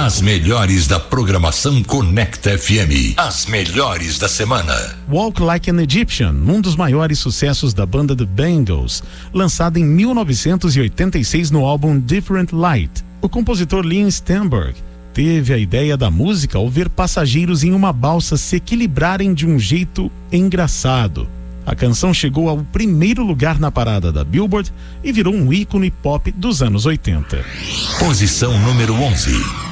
As melhores da programação Conecta FM. As melhores da semana. Walk Like an Egyptian, um dos maiores sucessos da banda The Bangles, lançado em 1986 no álbum Different Light. O compositor Lynn Stenberg teve a ideia da música ao ver passageiros em uma balsa se equilibrarem de um jeito engraçado. A canção chegou ao primeiro lugar na parada da Billboard e virou um ícone pop dos anos 80. Posição número 11.